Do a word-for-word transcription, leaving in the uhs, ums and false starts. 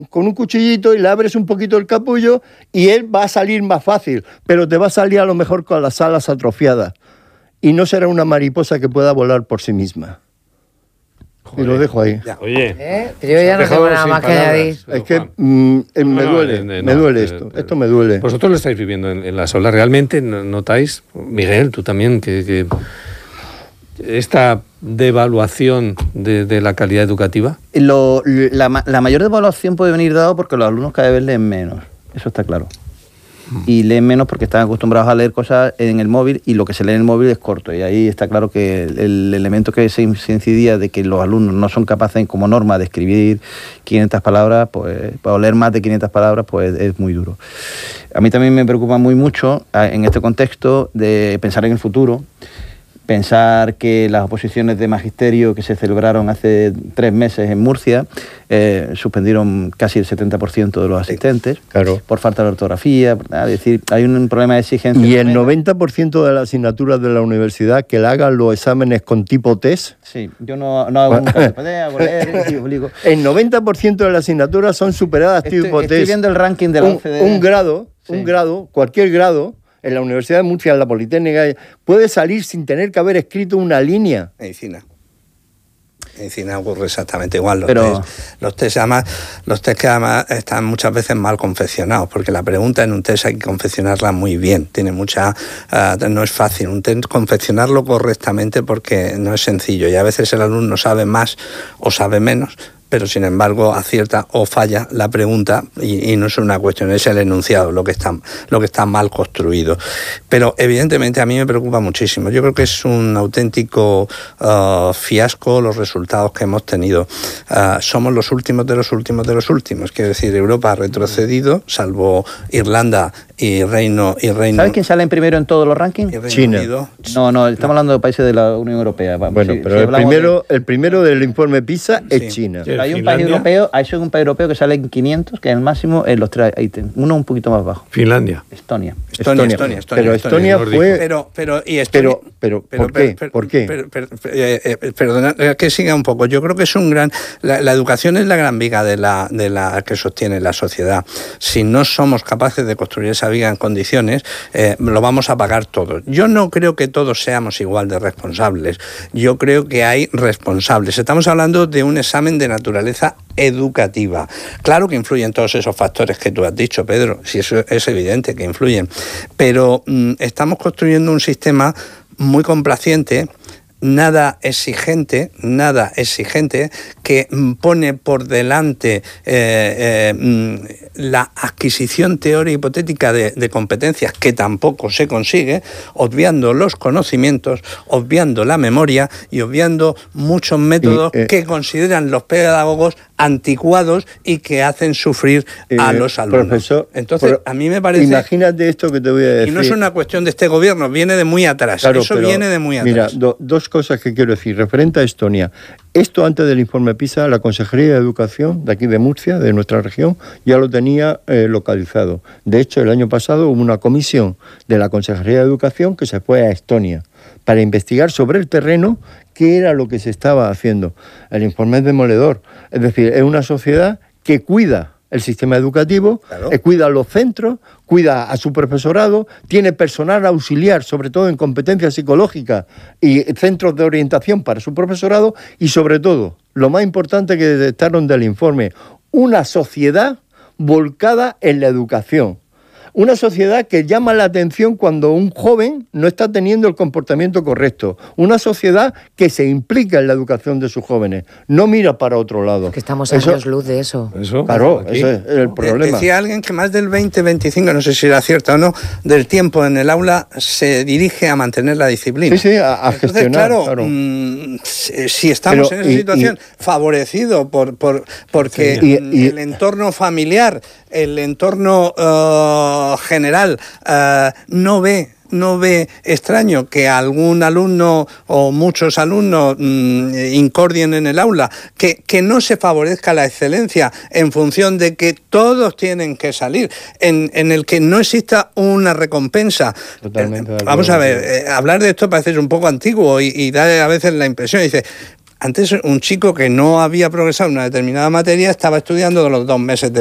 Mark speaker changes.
Speaker 1: con un cuchillito y le abres un poquito el capullo y él va a salir más fácil, pero te va a salir a lo mejor con las alas atrofiadas y no será una mariposa que pueda volar por sí misma. Joder. Y lo dejo ahí.
Speaker 2: Ya. Oye,
Speaker 3: ¿Eh? Yo ya no tengo nada más que añadir.
Speaker 1: Es que mm, me
Speaker 2: no,
Speaker 1: duele,
Speaker 2: no, no,
Speaker 1: me duele
Speaker 2: no,
Speaker 1: esto,
Speaker 2: no,
Speaker 1: esto me duele.
Speaker 2: Vosotros lo estáis viviendo en, en las aulas. ¿Realmente notáis, Miguel, tú también, que, que esta devaluación de, de la calidad educativa?
Speaker 4: Lo, la, la mayor devaluación puede venir dado porque los alumnos cada vez leen menos, eso está claro. Y leen menos porque están acostumbrados a leer cosas en el móvil y lo que se lee en el móvil es corto. Y ahí está claro que el, el elemento que se, se incidía de que los alumnos no son capaces como norma de escribir quinientas palabras, pues para leer más de quinientas palabras, pues es muy duro. A mí también me preocupa muy mucho en este contexto de pensar en el futuro. Pensar que las oposiciones de magisterio que se celebraron hace tres meses en Murcia eh, suspendieron casi el setenta por ciento de los asistentes,
Speaker 1: claro,
Speaker 4: por falta de ortografía. Es decir, hay un problema de exigencia.
Speaker 1: Y el noventa por ciento de las asignaturas de la universidad que le hagan los exámenes con tipo test.
Speaker 4: Sí, yo no, no hago un K P D, hago leer y obligo.
Speaker 1: El noventa por ciento de las asignaturas son superadas
Speaker 4: estoy,
Speaker 1: tipo
Speaker 4: estoy
Speaker 1: test.
Speaker 4: Estoy viendo el ranking de la
Speaker 1: un,
Speaker 4: O C D E.
Speaker 1: un grado,
Speaker 4: sí.
Speaker 1: un grado, cualquier grado, en la Universidad de Murcia, en la Politécnica, puede salir sin tener que haber escrito una línea.
Speaker 5: Medicina. Medicina ocurre exactamente igual. Los
Speaker 4: Pero...
Speaker 5: test, los test, además, los test que además están muchas veces mal confeccionados, porque la pregunta en un test hay que confeccionarla muy bien. Tiene mucha, uh, no es fácil. Un test confeccionarlo correctamente porque no es sencillo y a veces el alumno sabe más o sabe menos, pero sin embargo acierta o falla la pregunta y, y no es una cuestión, es el enunciado lo que está, lo que está mal construido. Pero evidentemente a mí me preocupa muchísimo. Yo creo que es un auténtico uh, fiasco los resultados que hemos tenido. Uh, somos los últimos de los últimos de los últimos. Quiero decir, Europa ha retrocedido, salvo Irlanda y Reino y Reino.
Speaker 4: ¿Sabes quién sale en primero en todos los rankings?
Speaker 1: China.
Speaker 5: Unido.
Speaker 4: No, no, estamos no. hablando de países de la Unión Europea. Vamos,
Speaker 1: bueno,
Speaker 4: si,
Speaker 1: pero
Speaker 4: si
Speaker 1: el primero,
Speaker 4: de...
Speaker 1: el primero del informe PISA
Speaker 5: sí.
Speaker 1: es China.
Speaker 4: Sí. Hay un país europeo, hay un país europeo que sale en quinientos, que es el máximo en los tres ítems. Uno un poquito más bajo.
Speaker 2: Finlandia.
Speaker 4: Estonia.
Speaker 5: Estonia, Estonia, Estonia.
Speaker 1: Pero Estonia, Estonia fue...
Speaker 5: Pero, pero, y Estonia...
Speaker 1: pero, pero, pero, ¿por qué? ¿Por qué?
Speaker 5: Per, per, per, eh, eh, perdona, que siga un poco. Yo creo que es un gran... La, la educación es la gran viga de la, de la que sostiene la sociedad. Si no somos capaces de construir esa viga en condiciones, eh, lo vamos a pagar todos. Yo no creo que todos seamos igual de responsables. Yo creo que hay responsables. Estamos hablando de un examen de naturaleza educativa. Claro que influyen todos esos factores que tú has dicho, Pedro, si eso es evidente que influyen, pero mm, estamos construyendo un sistema muy complaciente, nada exigente, nada exigente, que pone por delante eh, eh, la adquisición teórica hipotética de, de competencias que tampoco se consigue, obviando los conocimientos, obviando la memoria y obviando muchos métodos y, eh, que consideran los pedagogos anticuados y que hacen sufrir eh, a los alumnos.
Speaker 1: Profesor,
Speaker 5: Entonces,
Speaker 1: por,
Speaker 5: a mí me parece...
Speaker 1: Imagínate esto que te voy a decir.
Speaker 5: Y no es una cuestión de este gobierno, viene de muy atrás.
Speaker 1: Claro,
Speaker 5: Eso
Speaker 1: pero,
Speaker 5: viene de muy atrás.
Speaker 1: Mira, do, dos cosas que quiero decir. Referente a Estonia. Esto antes del informe PISA, la Consejería de Educación de aquí de Murcia, de nuestra región, ya lo tenía eh, localizado. De hecho, el año pasado hubo una comisión de la Consejería de Educación que se fue a Estonia para investigar sobre el terreno qué era lo que se estaba haciendo. El informe es demoledor. Es decir, es una sociedad que cuida el sistema educativo, claro. eh, cuida los centros, cuida a su profesorado, tiene personal auxiliar, sobre todo en competencias psicológicas y centros de orientación para su profesorado y sobre todo, lo más importante que detectaron del informe, una sociedad volcada en la educación. Una sociedad que llama la atención cuando un joven no está teniendo el comportamiento correcto. Una sociedad que se implica en la educación de sus jóvenes. No mira para otro lado.
Speaker 3: Es que estamos años eso, luz de eso.
Speaker 1: eso claro, aquí. Ese es el problema.
Speaker 5: Decía alguien que más del veinte veinticinco, no sé si era cierto o no, del tiempo en el aula se dirige a mantener la disciplina.
Speaker 1: Sí, sí, a, a
Speaker 5: Entonces,
Speaker 1: gestionar.
Speaker 5: Claro,
Speaker 1: claro.
Speaker 5: Mmm, si estamos Pero, en esa
Speaker 1: y,
Speaker 5: situación,
Speaker 1: y,
Speaker 5: favorecido por, por porque
Speaker 1: sí, y, y,
Speaker 5: el entorno familiar, el entorno... Uh, general uh, no ve no ve extraño que algún alumno o muchos alumnos mmm, incordien en el aula, que, que no se favorezca la excelencia en función de que todos tienen que salir, en, en el que no exista una recompensa.
Speaker 1: Totalmente.
Speaker 5: Eh, vamos a ver, eh, hablar de esto parece un poco antiguo y, y da a veces la impresión, dice, Antes un chico que no había progresado en una determinada materia estaba estudiando los dos meses de